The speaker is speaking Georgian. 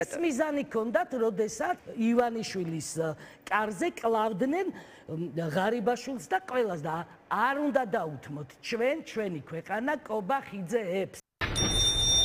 მიზანი ქონდათ, როდესაც ივანიშვილის კარზე კლავდნენ ღარიბაშვილს და ყველას და არ უნდა დაუთმოთ ჩვენი ქვეყანა კობა ხიძეებს.